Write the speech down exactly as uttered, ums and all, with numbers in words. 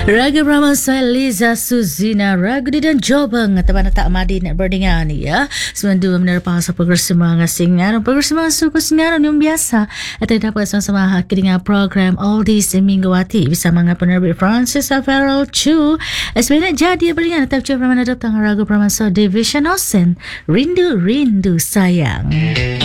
Raga Brahma saya Liza Suzina Ragu di dan Jobang teman tak madi nak berdengar ni ya. Semandu menerpa sa progresima ngasingaran progresima suku singaran yang biasa. Atau dapat sama-sama hak dengan program Oldies Minggu Wati bisa manga penerbit Francis Farrell Chu. Sebenarnya jadi berdengar tetap cuba mana datang Raga Brahma so Division Osen Rindu Rindu Sayang.